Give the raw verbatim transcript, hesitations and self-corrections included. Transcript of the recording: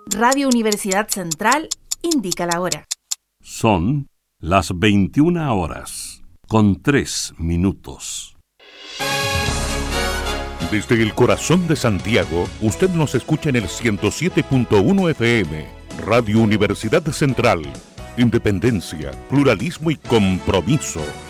Radio Universidad Central indica la hora. Son las veintiuna horas, con tres minutos. Desde el corazón de Santiago, usted nos escucha en el ciento siete punto uno F M. Radio Universidad Central. Independencia, pluralismo y compromiso.